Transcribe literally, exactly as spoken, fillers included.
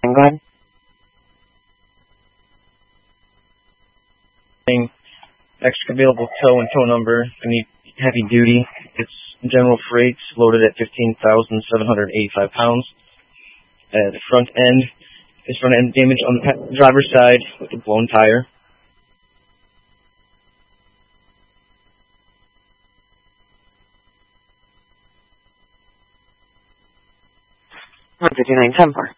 Go ahead. Extra available tow and tow number. I need heavy duty. It's general freight, loaded at fifteen thousand seven hundred eighty-five pounds. Uh, the front end is front end damage on the driver's side with a blown tire. one fifty-nine ten four.